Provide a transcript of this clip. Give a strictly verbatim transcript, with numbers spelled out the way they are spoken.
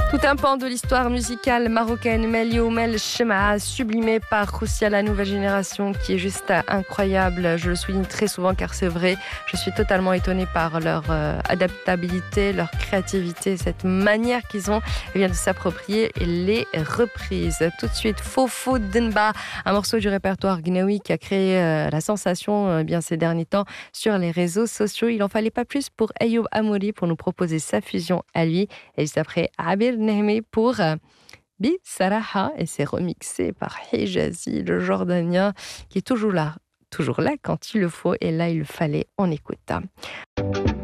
Tout un pan de l'histoire musicale marocaine, Mel Youmel Chema, sublimé par Khoussia, la nouvelle génération, qui est juste incroyable. Je le souligne très souvent car c'est vrai. Je suis totalement étonnée par leur euh, adaptabilité, leur créativité, cette manière qu'ils ont eh bien, de s'approprier les reprises. Tout de suite, Fofo Denba, un morceau du répertoire gnaoui qui a créé euh, la sensation euh, bien ces derniers temps sur les réseaux sociaux. Il n'en fallait pas plus pour Ayoub Amouri pour nous proposer sa fusion à lui. Et juste après, Abir Nehmi pour euh, Bi Saraha, et c'est remixé par Hijazi, le Jordanien, qui est toujours là, toujours là quand il le faut, et là il le fallait, on écoute.